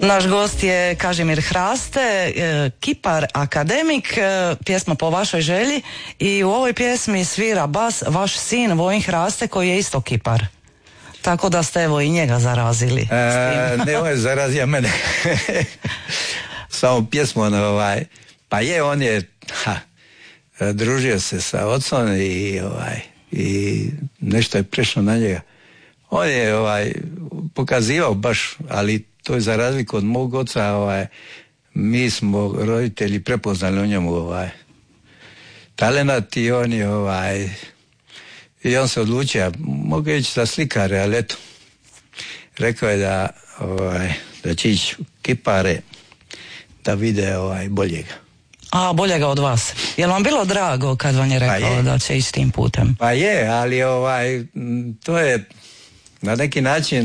Naš gost je Kažimir Hraste, kipar akademik, pjesma po vašoj želji, i u ovoj pjesmi svira bas vaš sin Vojin Hraste koji je isto kipar. Tako da ste evo i njega zarazili. Ne, on je zarazio mene. Samo pjesmom, pa je, on je družio se sa ocom i nešto je prešlo na njega. On je pokazivao baš, ali to je za razliku od mog oca, mi smo roditelji prepoznali u njemu talenat i on je i on se odlučio, mogu ići za slikare, ali eto, rekao je da će ići kipare da vide boljega. A, boljega od vas. Je li vam bilo drago kad vam je rekao da će ići tim putem? Pa je, ali to je na neki način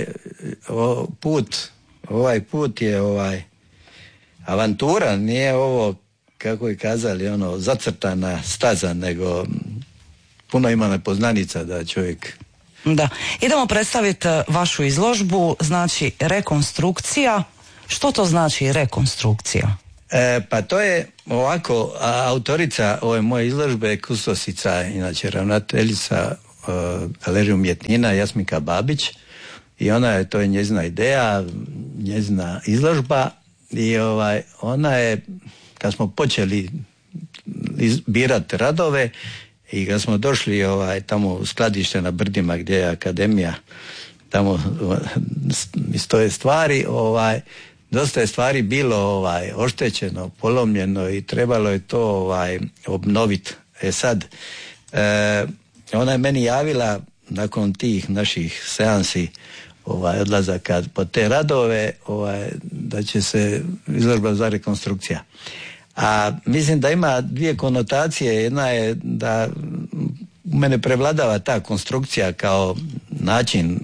ovaj put je avantura, nije ovo, kako je kazali, zacrtana staza, nego puno ima nepoznanica da čovjek... Da. Idemo predstaviti vašu izložbu, znači rekonstrukcija. Što to znači rekonstrukcija? Pa to je ovako, autorica ove moje izložbe je kustosica, inače ravnateljica Galerije umjetnina Jasminka Babić, i to je njezina ideja, njezina izložba, i ona je, kad smo počeli birati radove i kad smo došli tamo u skladište na Brdima gdje je akademija, tamo stoje stvari, dosta je stvari bilo oštećeno, polomljeno i trebalo je to obnoviti. Sad, ona je meni javila nakon tih naših seansi odlazaka po te radove, da će se izložba za rekonstrukcija. A mislim da ima dvije konotacije. Jedna je da u mene prevladava ta konstrukcija kao način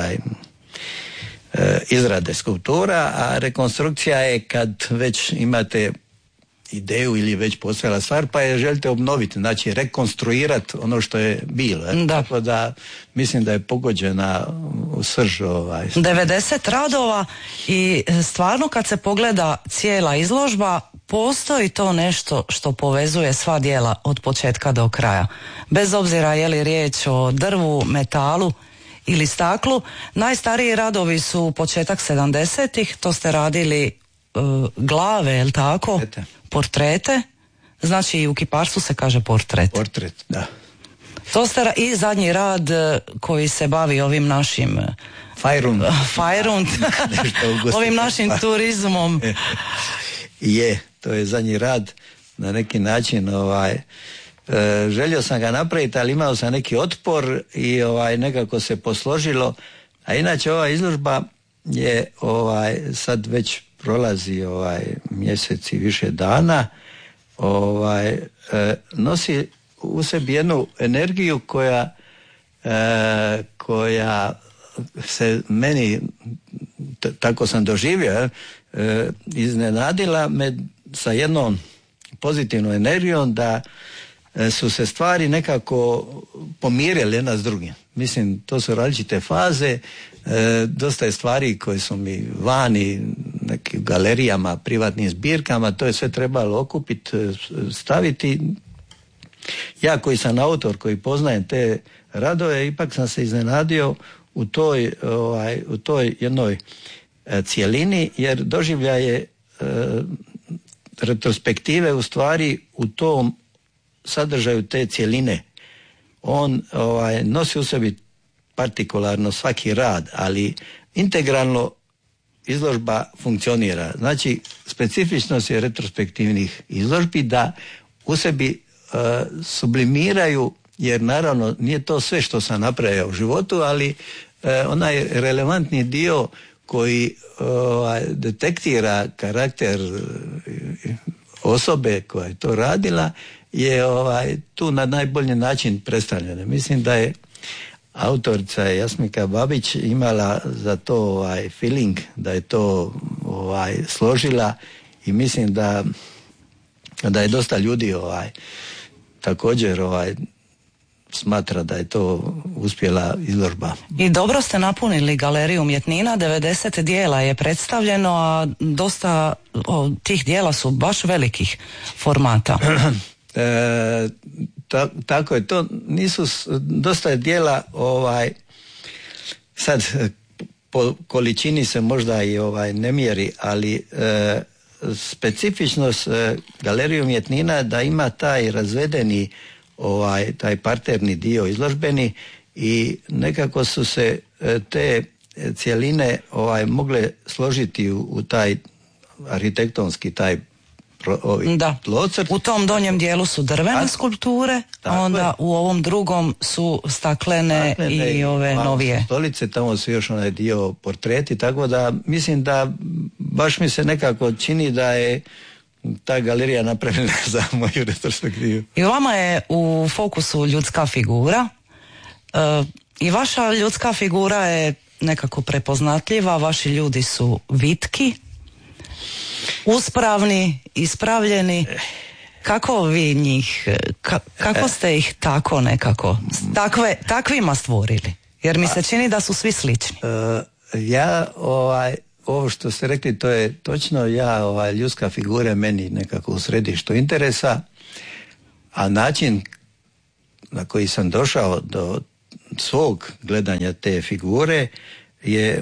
izrade skulptura, a rekonstrukcija je kad već imate ideju ili već postojala stvar, pa je želite obnoviti, znači rekonstruirati ono što je bilo. Tako da mislim da je pogođena u srž 90 radova i stvarno kad se pogleda cijela izložba, postoji to nešto što povezuje sva djela od početka do kraja. Bez obzira je li riječ o drvu, metalu ili staklu. Najstariji radovi su početak 70-ih, to ste radili glave, je li tako? Portrete. Znači i u kiparstvu se kaže portret. Portret, da. To ste i zadnji rad koji se bavi ovim našim Fajrund, ovim našim turizmom. To je zadnji rad, na neki način želio sam ga napraviti, ali imao sam neki otpor i nekako se posložilo. A inače ova izložba je sad već prolazi mjesec i više dana, nosi u sebi jednu energiju koja se meni, tako sam doživio, iznenadila me sa jednom pozitivnom energijom, da su se stvari nekako pomirile jedna s drugim. Mislim, to su različite faze, dosta je stvari koje su mi vani, nekim galerijama, privatnim zbirkama, to je sve trebalo okupiti, staviti. Ja koji sam autor, koji poznajem te radove, ipak sam se iznenadio u toj jednoj cjelini, jer doživljaje retrospektive u stvari u tom sadržaju te cjeline. On nosi u sebi partikularno svaki rad, ali integralno izložba funkcionira. Znači, specifičnost je retrospektivnih izložbi da u sebi sublimiraju, jer naravno nije to sve što sam napravio u životu, ali onaj relevantni dio koji detektira karakter osobe koja je to radila je tu na najbolji način predstavljena. Mislim da je autorica Jasminka Babić imala za to feeling, da je to složila, i mislim da je dosta ljudi također smatra da je to uspjela izložba. I dobro ste napunili galeriju umjetnina, 90 dijela je predstavljeno, a dosta tih dijela su baš velikih formata. Tako je, to nisu, dosta je dijela sad po količini se možda i ne mjeri, ali specifičnost galerije umjetnina da ima taj razvedeni taj parterni dio izložbeni i nekako su se te cjeline mogle složiti u taj arhitektonski taj tlocrt. U tom donjem dijelu su drvene skulpture, a onda u ovom drugom su staklene i ove novije stolice, tamo su još onaj dio portreti, tako da mislim da baš mi se nekako čini da je ta galerija napravljena za moju retrospektivu. I vama je u fokusu ljudska figura i vaša ljudska figura je nekako prepoznatljiva, vaši ljudi su vitki, uspravni, ispravljeni. Kako vi njih, kako ste ih tako nekako, takvima stvorili? Jer mi se čini da su svi slični. Ja, ovo što ste rekli, to je točno. Ja, ljudska figura je meni nekako u središtu interesa, a način na koji sam došao do svog gledanja te figure je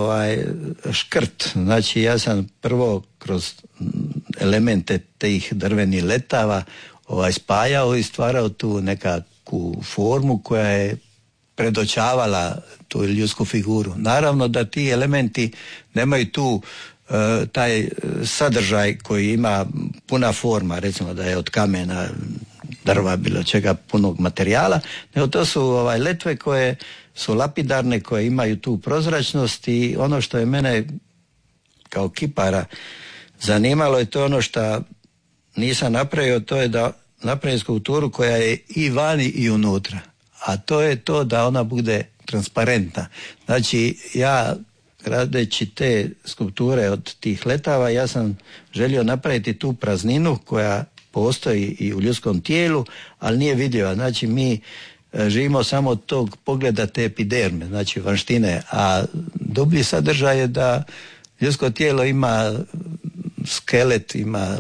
škrt. Znači ja sam prvo kroz elemente tih drvenih letava spajao i stvarao tu nekakvu formu koja je predočavala tu ljudsku figuru. Naravno da ti elementi nemaju tu taj sadržaj koji ima puna forma, recimo da je od kamena, drva, bilo čega, punog materijala, nego to su letve koje su lapidarne, koje imaju tu prozračnost i ono što je mene kao kipara zanimalo je to ono što nisam napravio, to je da napravim skulpturu koja je i vani i unutra. A to je to da ona bude transparentna. Znači ja radeći te skulpture od tih letava, ja sam želio napraviti tu prazninu koja postoji i u ljudskom tijelu, ali nije vidljiva. Znači mi živimo samo od tog pogleda te epiderme, znači vanštine, a dublji sadržaj je da ljudsko tijelo ima skelet, ima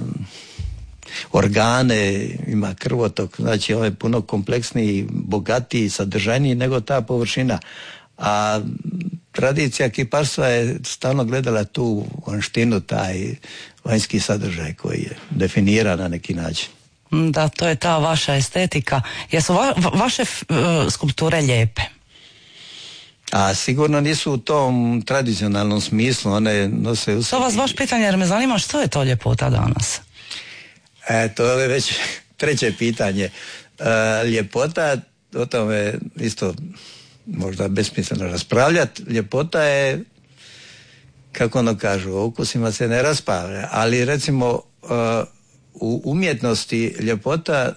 organe, ima krvotok, znači on je puno kompleksniji, bogatiji, sadržajniji nego ta površina. A tradicija kiparstva je stalno gledala tu vanštinu, taj vanjski sadržaj koji je definiran na neki način. Da, to je ta vaša estetika. Jesu vaše skulpture lijepe? A sigurno nisu u tom tradicionalnom smislu, one nose u sebi. To vas baš pitanje, jer me zanima što je to ljepota danas? To je već treće pitanje. Ljepota, o tome isto možda besmisleno raspravljati. Ljepota je, kako ono kažu, o ukusima se ne raspravlja, ali recimo u umjetnosti ljepota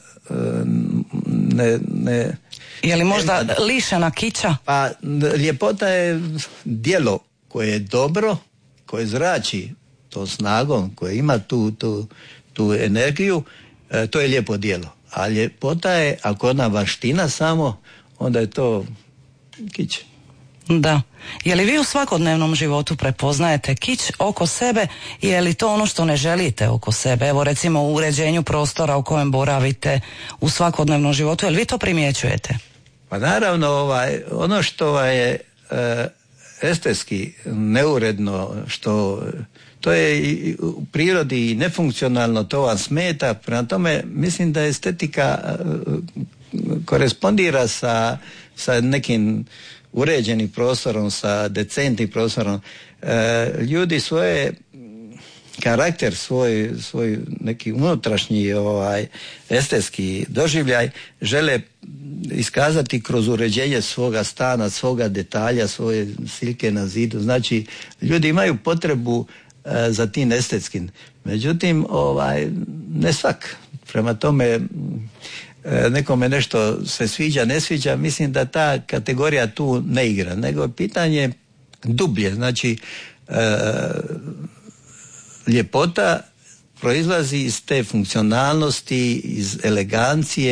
ne je li možda lišena kiča? Pa ljepota je djelo koje je dobro, koje zrači to snagom, koje ima tu energiju, to je lijepo djelo. A ljepota je, ako ona vanština samo, onda je to kić. Da. Je li vi u svakodnevnom životu prepoznajete kić oko sebe i je li to ono što ne želite oko sebe? Evo recimo u uređenju prostora u kojem boravite u svakodnevnom životu, je li vi to primjećujete? Pa naravno, ono što je estetski neuredno, što to je u prirodi nefunkcionalno, to vam smeta. Prema tome mislim da estetika korespondira sa nekim uređenim prostorom, sa decentnim prostorom. Ljudi svoje karakter, svoj neki unutrašnji estetski doživljaj žele iskazati kroz uređenje svoga stana, svoga detalja, svoje slikke na zidu. Znači, ljudi imaju potrebu za tim estetskim. Međutim, ne svak. Prema tome, nekome nešto se sviđa, ne sviđa, mislim da ta kategorija tu ne igra, nego je pitanje dublje. Znači, ljepota proizlazi iz te funkcionalnosti, iz elegancije,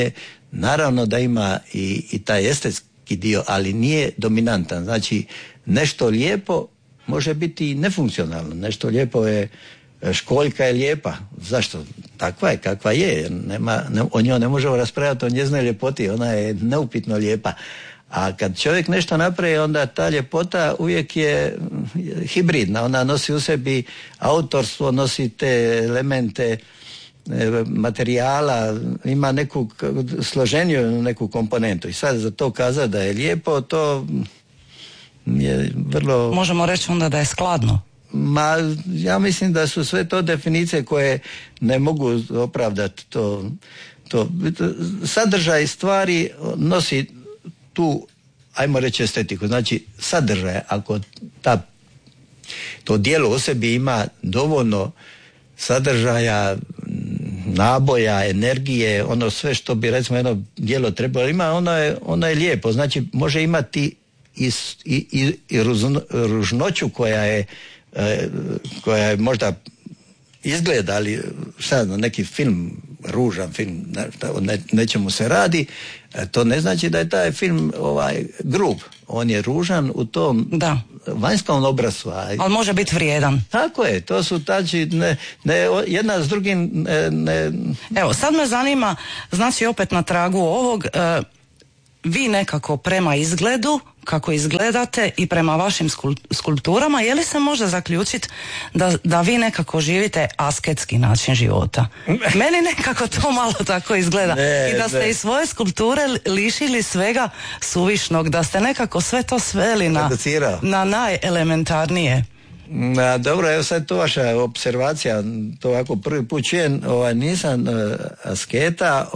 naravno da ima i taj estetski dio, ali nije dominantan. Znači, nešto lijepo može biti i nefunkcionalno. Nešto lijepo je, školjka je lijepa. Zašto? Takva je kakva je. O njoj ne možemo raspravljati o njezinoj ljepoti. Ona je neupitno lijepa. A kad čovjek nešto napravi, onda ta ljepota uvijek je hibridna. Ona nosi u sebi autorstvo, nosi te elemente materijala, ima neku složeniju neku komponentu. I sad za to kazati da je lijepo, to je vrlo... Možemo reći onda da je skladno. Ja mislim da su sve to definicije koje ne mogu opravdati to. Sadržaj stvari nosi tu, ajmo reći, estetiku. Znači, sadržaj, ako to djelo u sebi ima dovoljno sadržaja, naboja, energije, ono sve što bi, recimo, jedno djelo trebalo ima, ono je lijepo. Znači, može imati i ružnoću koja je možda izgleda, ali šta znam, neki film, ružan film, nečemu se radi, to ne znači da je taj film grub. On je ružan u tom vanjskom obrazu. Ali može biti vrijedan. Tako je, to su tači, jedna s drugim... Evo, sad me zanima, znači opet na tragu ovog, vi nekako prema izgledu, kako izgledate i prema vašim skulpturama, je li se može zaključiti da vi nekako živite asketski način života? Meni nekako to malo tako izgleda. I da ste i svoje skulpture lišili svega suvišnog, da ste nekako sve to sveli na najelementarnije. Dobro, evo sad to vaša observacija, to ovako prvi put čujem, nisam asketa,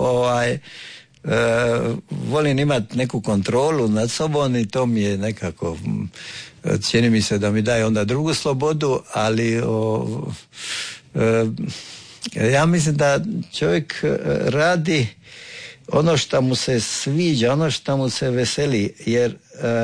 volim imati neku kontrolu nad sobom i to mi je nekako, čini mi se da mi daje onda drugu slobodu, ali ja mislim da čovjek radi ono što mu se sviđa, ono što mu se veseli, jer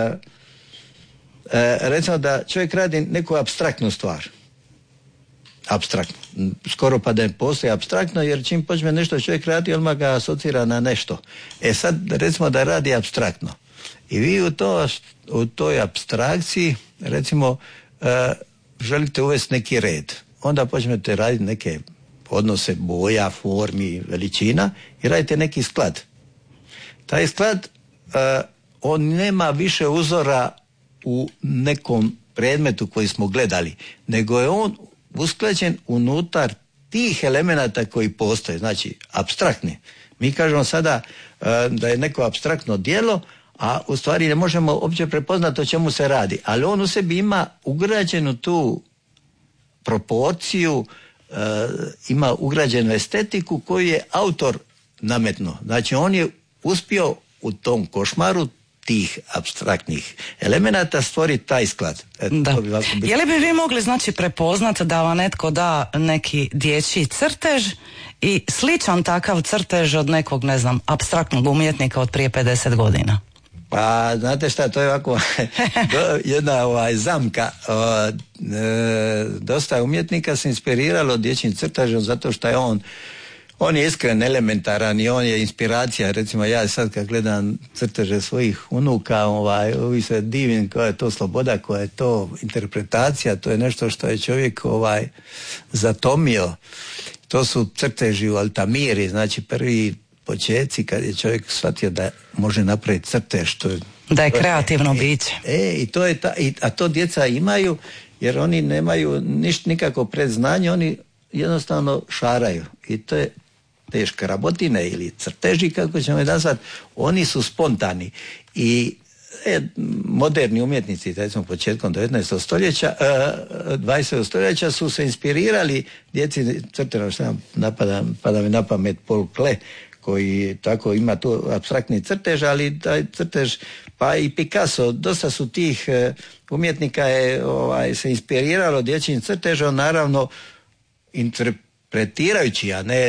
recimo da čovjek radi neku apstraktnu stvar. Apstraktno. Skoro pa da ne postoji apstraktno, jer čim počne nešto čovjek radi, odmah ga asocira na nešto. Sad recimo da radi apstraktno. I vi u toj apstrakciji, recimo, želite uvesti neki red. Onda počnete raditi neke odnose boja, formi, veličina i radite neki sklad. Taj sklad, on nema više uzora u nekom predmetu koji smo gledali, nego je on usklađen unutar tih elemenata koji postoje, znači apstraktni. Mi kažemo sada da je neko apstraktno djelo, a u stvari ne možemo uopće prepoznati o čemu se radi, ali on u sebi ima ugrađenu tu proporciju, ima ugrađenu estetiku koju je autor nametnuo. Znači on je uspio u tom košmaru tih apstraktnih elemenata stvoriti taj sklad. Je li bi vi mogli znači prepoznati da vam netko da neki dječji crtež i sličan takav crtež od nekog, ne znam, apstraktnog umjetnika od prije 50 godina? Pa, znate šta, to je ovako jedna zamka. Dosta umjetnika se inspiriralo dječjim crtežom zato što je on je iskren, elementaran i on je inspiracija. Recimo ja sad kad gledam crteže svojih unuka, uvijek se divim koja je to sloboda, koja je to interpretacija, to je nešto što je čovjek zatomio. To su crteži u Altamiri, znači prvi počeci kad je čovjek shvatio da može napraviti crtež. Da je kreativno biće. I to je a to djeca imaju, jer oni nemaju nikako predznanje, oni jednostavno šaraju. I to je te škrabotine ili crteži, kako ćemo je nazvati, oni su spontani. I moderni umjetnici, recimo početkom 19. stoljeća, 20. stoljeća su se inspirirali djeci crtežom, što pada mi na pamet Paul Klee, koji tako ima tu apstraktni crtež, ali taj crtež, pa i Picasso, dosta su tih umjetnika se inspiriralo dječjim crtežom, naravno interpretirajući, a ne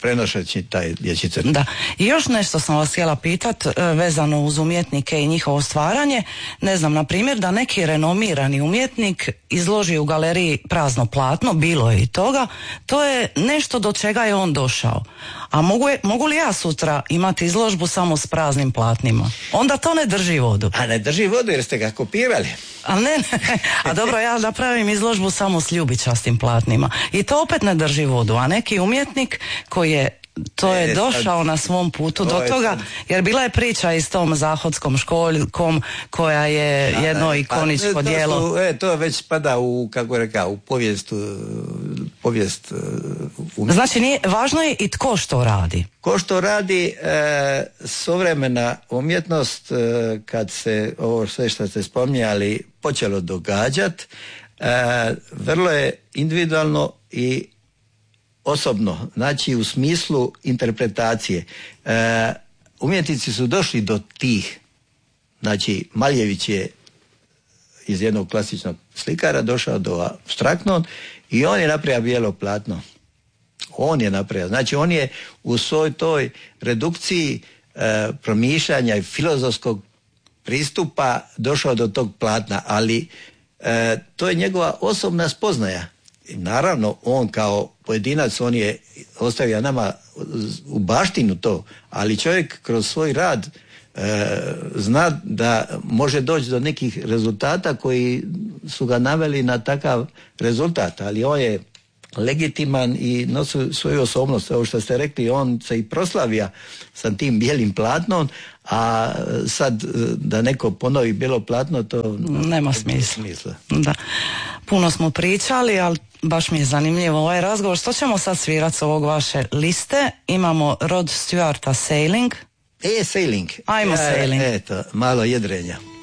prenošeći taj dječji crta. Da. I još nešto sam vas htjela pitat vezano uz umjetnike i njihovo stvaranje. Ne znam, na primjer, da neki renomirani umjetnik izloži u galeriji prazno platno, bilo je i toga, to je nešto do čega je on došao. A mogu li ja sutra imati izložbu samo s praznim platnima? Onda to ne drži vodu. A ne drži vodu jer ste ga kopirali. A ne. A dobro, ja napravim izložbu samo s ljubičastim platnima. I to opet ne drži vodu. A neki umjetnik koji je došao na svom putu do toga, jer bila je priča i s tom zahodskom školjkom koja je jedno ikoničko djelo. To već spada u, kako rekao, u povijest. Znači, važno je i tko što radi. Ko što radi, suvremena umjetnost, kad se ovo sve što ste spominjali počelo događati, vrlo je individualno i osobno, znači u smislu interpretacije. Umjetnici su došli do tih, znači Maljević je iz jednog klasičnog slikara došao do apstraktnog i on je napravio bijelo platno. On je napravio, znači on je u svoj toj redukciji promišljanja i filozofskog pristupa došao do tog platna, ali to je njegova osobna spoznaja. I naravno, on kao pojedinac, on je ostavio nama u baštinu to, ali čovjek kroz svoj rad zna da može doći do nekih rezultata koji su ga naveli na takav rezultat, ali on je legitiman i nosi svoju osobnost. Ovo što ste rekli, on se i proslavija sa tim bijelim platnom, a sad da neko ponovi bijelo platno, to nema smisla. Da. Puno smo pričali, ali baš mi je zanimljivo ovaj razgovor. Što ćemo sad svirati s ovog vaše liste? Imamo Rod Stewarta Sailing. Sailing. Ajmo Sailing. Eto, malo jedrenja.